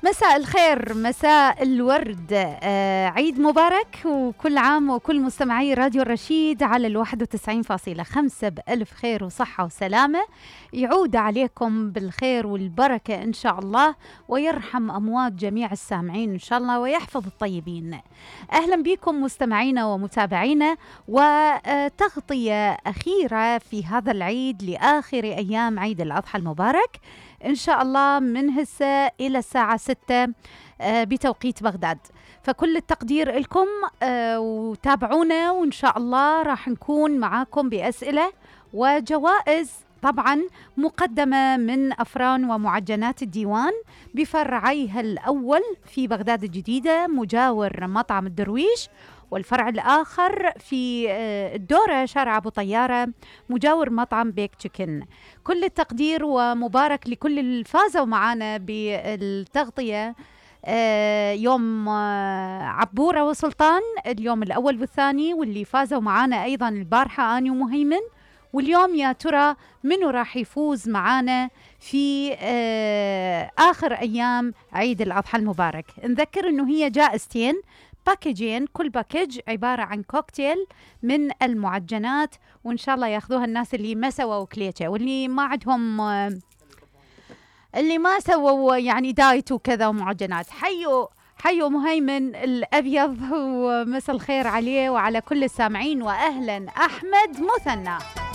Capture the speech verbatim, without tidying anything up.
مساء الخير، مساء الورد، آه عيد مبارك، وكل عام وكل مستمعي راديو الرشيد على الواحد وتسعين فاصلة خمسة بألف خير وصحة وسلامة. يعود عليكم بالخير والبركة إن شاء الله، ويرحم أموات جميع السامعين إن شاء الله، ويحفظ الطيبين. أهلا بكم مستمعينا ومتابعينا، وتغطية أخيرة في هذا العيد لآخر أيام عيد الأضحى المبارك إن شاء الله، من هسه إلى الساعة ستة بتوقيت بغداد. فكل التقدير لكم، وتابعونا، وإن شاء الله راح نكون معاكم بأسئلة وجوائز طبعا مقدمة من أفران ومعجنات الديوان بفرعيها الأول في بغداد الجديدة مجاور مطعم الدرويش، والفرع الآخر في الدورة شارع أبو طيارة مجاور مطعم بيك تشيكن. كل التقدير ومبارك لكل اللي فازوا معنا بالتغطية يوم عبورة وسلطان، اليوم الأول والثاني، واللي فازوا معنا أيضا البارحة آني ومهيمن. واليوم يا ترى منو راح يفوز معانا في آخر أيام عيد الأضحى المبارك؟ نذكر أنه هي جائزتين، باكيجين، كل باكيج عبارة عن كوكتيل من المعجنات، وإن شاء الله ياخذوها الناس اللي ما سووا كليتة، واللي ما عندهم اللي ما سووا يعني دايت وكذا ومعجنات. حيوا حيوا مهيمن الأبيض، ومسا الخير عليه وعلى كل السامعين. وأهلا أحمد مثنى.